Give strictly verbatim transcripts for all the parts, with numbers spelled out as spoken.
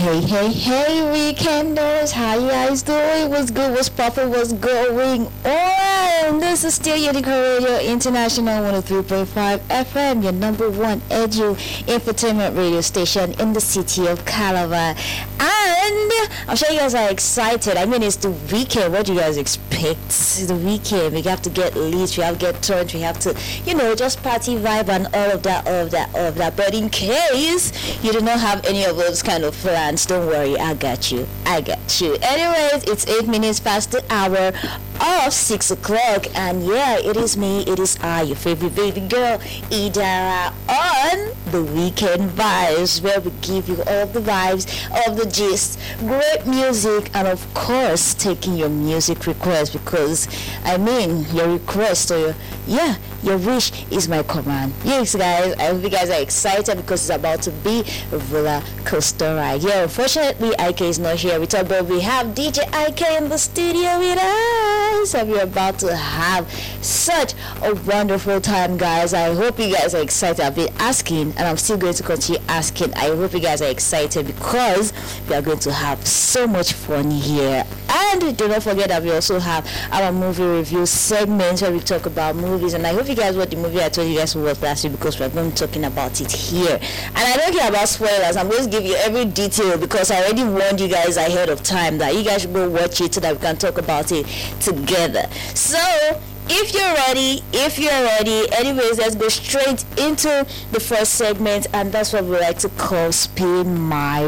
Hey, hey, hey, weekenders, how you guys doing? What's good, what's proper, what's going on? This is still Unique Radio International one oh three point five F M, your number one edu infotainment radio station in the city of Calabar. And I'm sure you guys are excited. I mean, it's the weekend. What do you guys expect? It's the weekend. We have to get lit, we have to get turned, we have to, you know, just party vibe and all of that, all of that, all of that. But in case you do not have any of those kind of plans, don't worry, I got you. I got you. Anyways, it's eight minutes past the hour of six o'clock, and yeah, it is me, it is I, your favorite baby girl, Idara, on the Weekend Vibes, where we give you all the vibes, all the gist, great music, and of course, taking your music request, because I mean, your request or your, yeah, your wish is my command. Yes, guys, I hope you guys are excited because it's about to be a roller coaster ride. Yeah, unfortunately, I K is not here with us, but we have D J I K in the studio with us, and we're about to have such a wonderful time, guys. I hope you guys are excited. I've been asking, and I'm still going to continue asking. I hope you guys are excited because we are going to have so much fun here. And do not forget that we also have our movie review segment where we talk about movies, and I hope you guys watched the movie I told you guys to watch last week because we're going to be talking about it here. And I don't care about spoilers. I'm going to give you every detail because I already warned you guys ahead of time that you guys should go watch it so that we can talk about it together. So if you're ready, if you're ready, anyways, let's go straight into the first segment, and that's what we like to call Spin My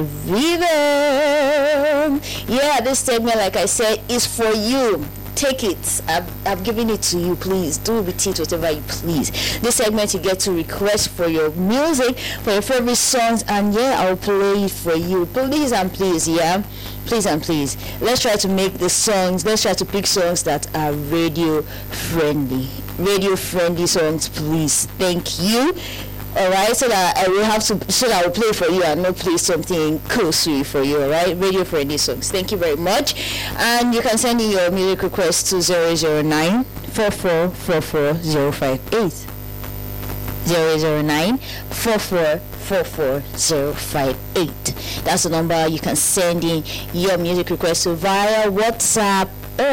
Rhythm. Yeah, this segment, like I said, is for you. Take it. I've, I've given it to you. Please do with it whatever you please. This segment you get to request for your music, for your favorite songs, and yeah, I'll play it for you. Please and please, yeah. Please and please. Let's try to make the songs. Let's try to pick songs that are radio friendly. Radio friendly songs, please. Thank you. Alright, so that I will have to, so that I will play for you and not play something cool sweet for you, alright? Radio friendly songs. Thank you very much. And you can send in your music request to zero zero nine four four four four zero five eight. zero zero nine four four four four zero five eight. That's the number you can send in your music request to via WhatsApp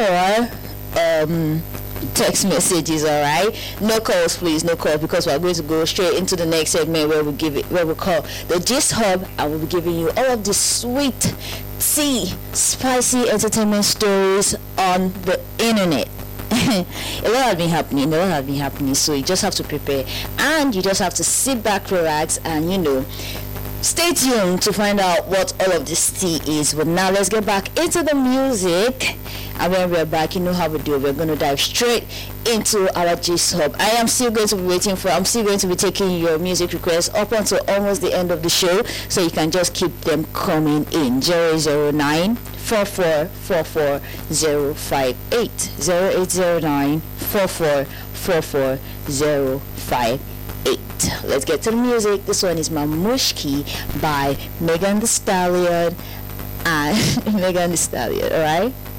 or um text messages. All right, no calls please, no calls, because we're going to go straight into the next segment where we give it where we call the Gist Hub. I will be giving you all of the sweet tea spicy entertainment stories on the internet. A lot has been happening, a lot has been happening, so you just have to prepare and you just have to sit back, relax, and you know, stay tuned to find out what all of this tea is. But now let's get back into the music, and when we're back, you know how we do. We're going to dive straight into our Gist Hub. I am still going to be waiting for I'm still going to be taking your music requests up until almost the end of the show, so you can just keep them coming in. Zero zero nine four four four four zero five eight. Zero eight zero nine four four four four zero five eight. Let's get to the music. This one is Mamushki by Megan Thee Stallion and Megan Thee Stallion. All right.